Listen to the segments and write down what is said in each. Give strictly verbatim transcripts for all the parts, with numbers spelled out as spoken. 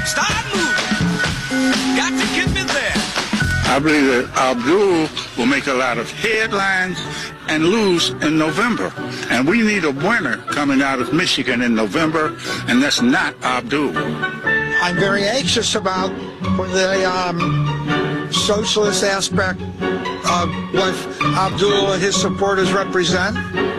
Start moving. Got to get me there. I believe that Abdul will make a lot of headlines and lose in November. And we need a winner coming out of Michigan in November, and that's not Abdul. I'm very anxious about the um, socialist aspect of what Abdul and his supporters represent.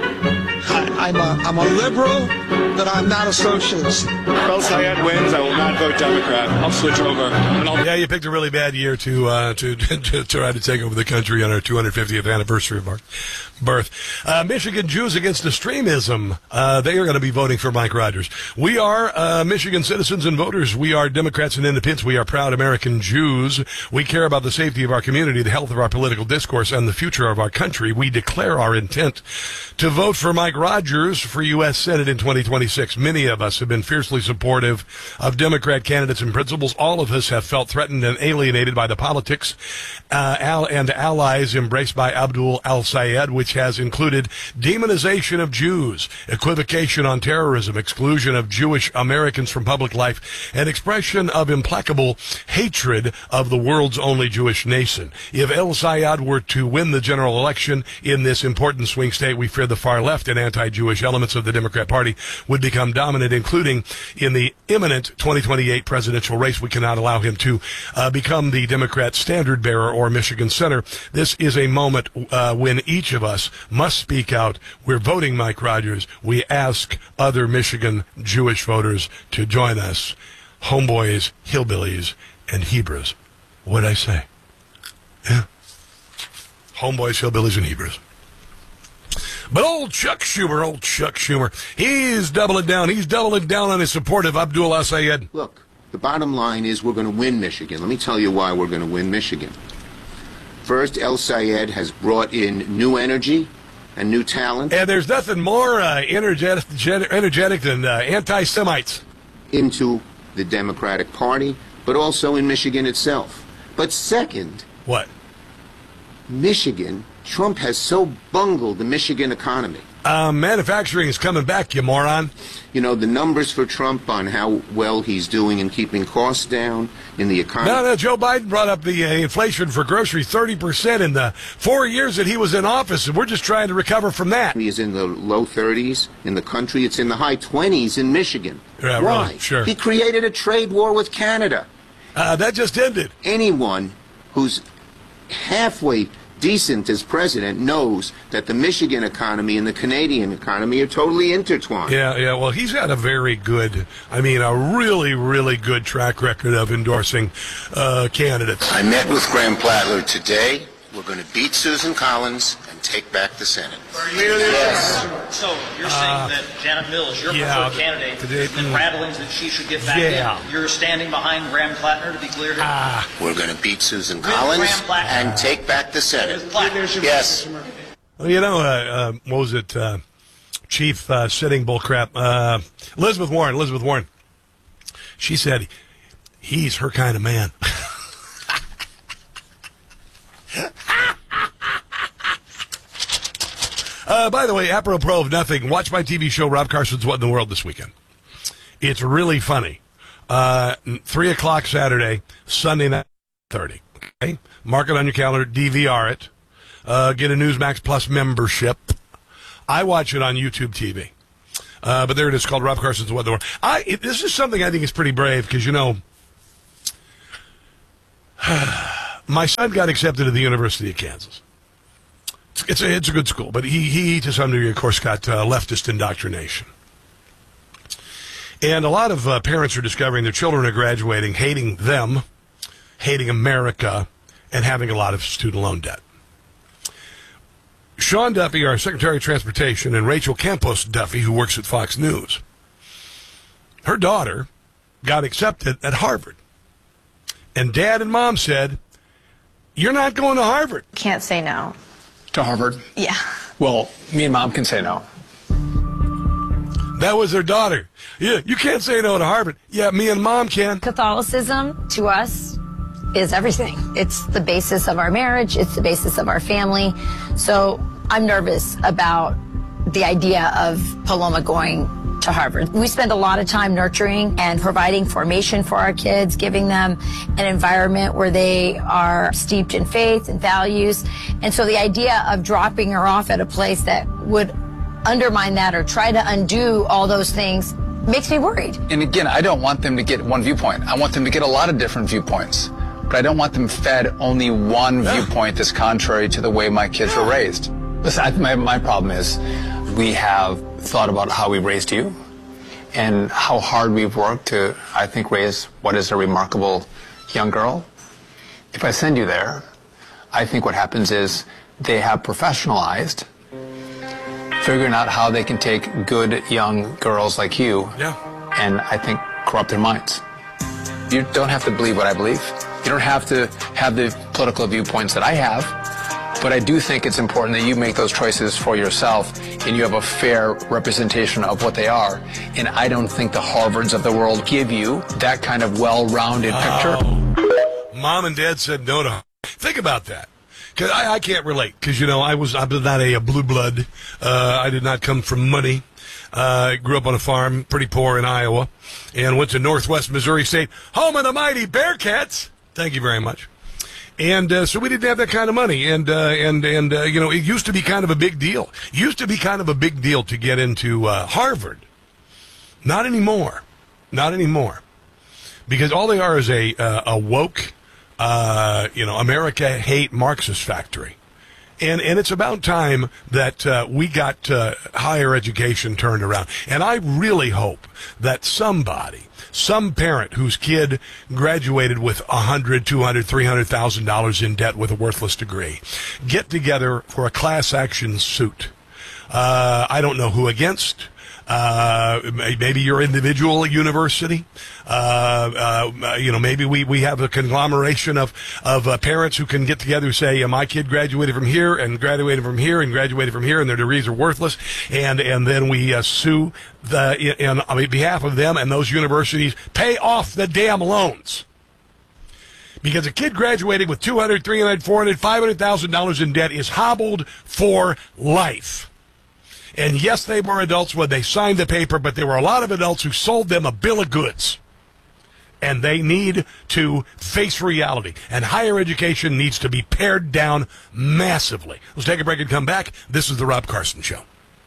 I, I'm, a, I'm a liberal, but I'm not a socialist. If El-Sayed wins, I will not vote Democrat. I'll switch over. And I'll yeah, you picked a really bad year to, uh, to, to, to try to take over the country on our two hundred fiftieth anniversary of our birth. Uh, Michigan Jews against extremism. Uh, they are going to be voting for Mike Rogers. We are uh, Michigan citizens and voters. We are Democrats and independents. We are proud American Jews. We care about the safety of our community, the health of our political discourse, and the future of our country. We declare our intent to vote for Mike Rogers for U S Senate in twenty twenty-six. Many of us have been fiercely supportive of Democrat candidates and principles. All of us have felt threatened and alienated by the politics uh, al- and allies embraced by Abdul El-Sayed, which has included demonization of Jews, equivocation on terrorism, exclusion of Jewish Americans from public life, and expression of implacable hatred of the world's only Jewish nation. If El-Sayed were to win the general election in this important swing state, we fear the far left and anti-Jewish elements of the Democrat Party would become dominant, including in the imminent twenty twenty-eight presidential race. We cannot allow him to uh, become the Democrat standard bearer or Michigan senator. This is a moment uh, when each of us must speak out. We're voting Mike Rogers. We ask other Michigan Jewish voters to join us. Homeboys, hillbillies, and Hebrews. What'd I say? Yeah. Homeboys, hillbillies, and Hebrews. But old Chuck Schumer, old Chuck Schumer, he's doubling down. He's doubling down on his support of Abdul El-Sayed. Look, the bottom line is we're going to win Michigan. Let me tell you why we're going to win Michigan. First, El-Sayed has brought in new energy and new talent. And there's nothing more uh, energetic, energetic than uh, anti-Semites. Into the Democratic Party, but also in Michigan itself. But second... What? Michigan, Trump has so bungled the Michigan economy. Uh, manufacturing is coming back, you moron. You know, the numbers for Trump on how well he's doing in keeping costs down in the economy. No, no, Joe Biden brought up the uh, inflation for groceries thirty percent in the four years that he was in office, and we're just trying to recover from that. He is in the low thirties in the country. It's in the high twenties in Michigan. Yeah, Why? Really, sure. He created a trade war with Canada. Uh, that just ended. Anyone who's halfway decent as president knows that the Michigan economy and the Canadian economy are totally intertwined. Yeah, yeah. Well, he's had a very good, I mean, a really, really good track record of endorsing uh, candidates. I met with Graham Plattler today. We're going to beat Susan Collins and take back the Senate. Yes. So you're saying uh, that Janet Mills, your yeah, preferred candidate, today, has been rattlings that she should get back yeah. in. You're standing behind Graham Plattner, to be clear here? Uh, We're going to beat Susan Collins and take back the Senate. Yes. Well, you know, uh, uh, what was it? Uh, Chief uh, Sitting Bullcrap. Uh, Elizabeth Warren. Elizabeth Warren. She said he's her kind of man. Uh, by the way, apropos of nothing, watch my T V show, Rob Carson's What in the World, this weekend. It's really funny. Uh, three o'clock Saturday, Sunday night, thirty. Okay? Mark it on your calendar, D V R it, uh, get a Newsmax Plus membership. I watch it on YouTube T V. Uh, but there it is, called Rob Carson's What in the World. I, it, this is something I think is pretty brave, because, you know, my son got accepted to the University of Kansas. It's a, it's a good school, but he, he, to some degree, of course, got uh, leftist indoctrination. And a lot of uh, parents are discovering their children are graduating, hating them, hating America, and having a lot of student loan debt. Sean Duffy, our Secretary of Transportation, and Rachel Campos Duffy, who works at Fox News, her daughter got accepted at Harvard. And Dad and Mom said, "You're not going to Harvard." Can't say no. To Harvard? Yeah. Well, me and Mom can say no. That was their daughter. Yeah, you can't say no to Harvard. Yeah, me and Mom can. Catholicism, to us, is everything. It's the basis of our marriage. It's the basis of our family. So I'm nervous about the idea of Paloma going to Harvard. We spend a lot of time nurturing and providing formation for our kids, giving them an environment where they are steeped in faith and values. And so the idea of dropping her off at a place that would undermine that or try to undo all those things makes me worried. And again, I don't want them to get one viewpoint. I want them to get a lot of different viewpoints. But I don't want them fed only one Yeah. viewpoint that's contrary to the way my kids were raised. Listen, I, my, my problem is we have thought about how we raised you and how hard we've worked to, I think, raise what is a remarkable young girl. If I send you there, I think what happens is they have professionalized figuring out how they can take good young girls like you Yeah. and I think corrupt their minds. You don't have to believe what I believe. You don't have to have the political viewpoints that I have, but I do think it's important that you make those choices for yourself and you have a fair representation of what they are. And I don't think the Harvards of the world give you that kind of well-rounded picture. Oh. Mom and Dad said no to. Think about that. Cause I, I can't relate because, you know, I was I'm not a, a blue blood. Uh, I did not come from money. Uh, grew up on a farm, pretty poor in Iowa, and went to Northwest Missouri State, home of the mighty Bearcats. Thank you very much. And uh, so we didn't have that kind of money, and uh, and and uh, you know, it used to be kind of a big deal. It used to be kind of a big deal to get into uh, Harvard. Not anymore. Not anymore. Because all they are is a uh, a woke, uh, you know, America hate Marxist factory. And and it's about time that uh, we got uh, higher education turned around. And I really hope that somebody, some parent whose kid graduated with one hundred, two hundred, three hundred thousand dollars in debt with a worthless degree, get together for a class action suit. Uh, I don't know who against. Uh, maybe your individual university. Uh, uh, you know, maybe we, we have a conglomeration of, of uh, parents who can get together and say, yeah, my kid graduated from here and graduated from here and graduated from here and their degrees are worthless. And, and then we uh, sue the, in, on behalf of them and those universities, pay off the damn loans. Because a kid graduating with two hundred, three hundred, four hundred, five hundred thousand dollars in debt is hobbled for life. And yes, they were adults when they signed the paper, but there were a lot of adults who sold them a bill of goods. And they need to face reality. And higher education needs to be pared down massively. Let's take a break and come back. This is The Rob Carson Show.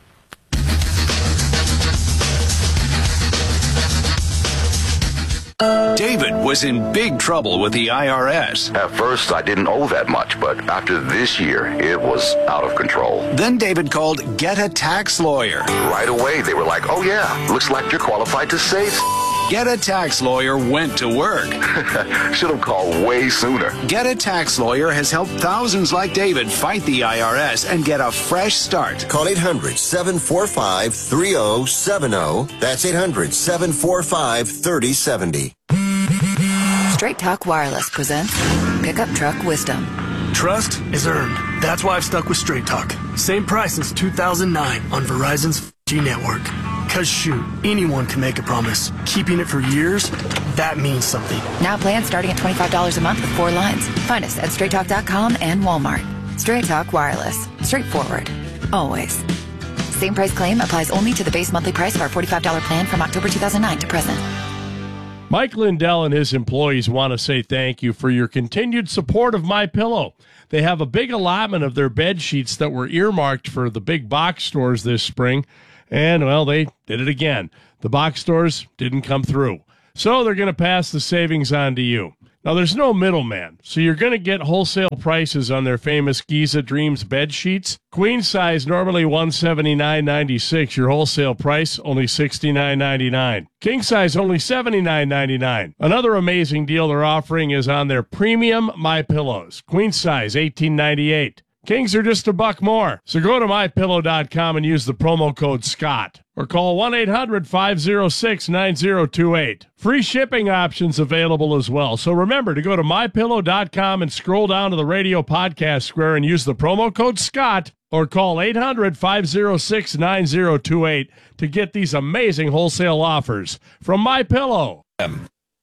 David was in big trouble with the I R S. At first, I didn't owe that much, but after this year, it was out of control. Then David called Get a Tax Lawyer. Right away, they were like, oh yeah, looks like you're qualified to save. Get a Tax Lawyer went to work. Should have called way sooner. Get a Tax Lawyer has helped thousands like David fight the I R S and get a fresh start. Call eight hundred, seven four five, three zero seven zero. That's eight hundred, seven four five, three zero seven zero. Straight Talk Wireless presents Pickup Truck Wisdom. Trust is earned. That's why I've stuck with Straight Talk. Same price since two thousand nine on Verizon's G network. Cause shoot, anyone can make a promise. Keeping it for years, that means something. Now plans starting at twenty-five dollars a month with four lines. Find us at straight talk dot com and Walmart. Straight Talk Wireless. Straightforward. Always. Same price claim applies only to the base monthly price of our forty-five dollars plan from October two thousand nine to present. Mike Lindell and his employees want to say thank you for your continued support of MyPillow. They have a big allotment of their bed sheets that were earmarked for the big box stores this spring. And, well, they did it again. The box stores didn't come through. So they're going to pass the savings on to you. Now, there's no middleman, so you're going to get wholesale prices on their famous Giza Dreams bed sheets. Queen size, normally one hundred seventy-nine ninety-six. Your wholesale price, only sixty-nine ninety-nine. King size, only seventy-nine ninety-nine. Another amazing deal they're offering is on their premium MyPillows. Queen size, eighteen ninety-eight. Kings are just a buck more. So go to my pillow dot com and use the promo code SCOTT. Or call one eight hundred, five oh six, nine oh two eight. Free shipping options available as well. So remember to go to my pillow dot com and scroll down to the radio podcast square and use the promo code SCOTT. Or call eight hundred, five oh six, nine oh two eight to get these amazing wholesale offers from MyPillow.